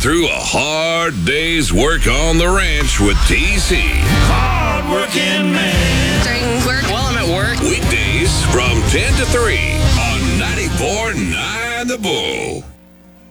through a hard day's work on the ranch with TC. Hard working man. During work, while I'm at work. Weekdays from 10 to 3 on 94.9 The Bull.